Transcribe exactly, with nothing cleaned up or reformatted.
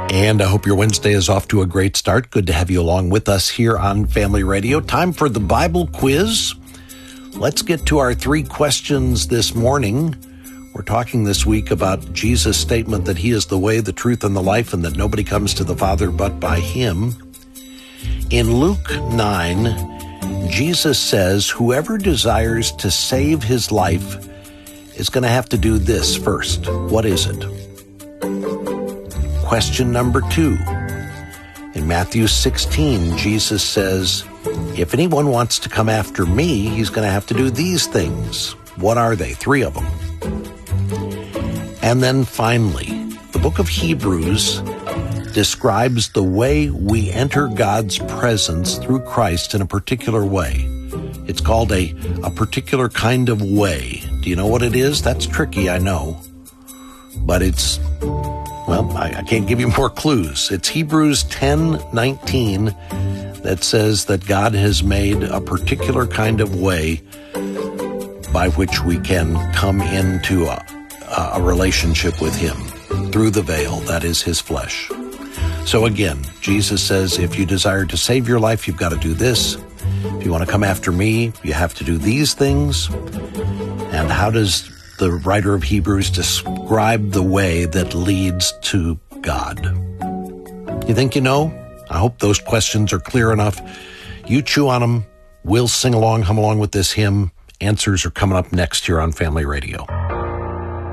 And I hope your Wednesday is off to a great start. Good to have you along with us here on Family Radio. Time for the Bible quiz. Let's get to our three questions this morning. We're talking this week about Jesus' statement that he is the way, the truth, and the life, and that nobody comes to the Father but by him. In Luke nine, Jesus says, whoever desires to save his life is going to have to do this first. What is it? Question number two. In Matthew sixteen, Jesus says, if anyone wants to come after me, he's going to have to do these things. What are they? Three of them. And then finally, the book of Hebrews describes the way we enter God's presence through Christ in a particular way. It's called a, a particular kind of way. Do you know what it is? That's tricky, I know. But it's... Well, I, I can't give you more clues. It's Hebrews ten nineteen that says that God has made a particular kind of way by which we can come into a, a relationship with him through the veil, that is his flesh. So again, Jesus says, if you desire to save your life, you've got to do this. If you want to come after me, you have to do these things. And how does the writer of Hebrews describe the way that leads to God? You think you know? I hope those questions are clear enough. You chew on them. We'll sing along, hum along with this hymn. Answers are coming up next here on Family Radio.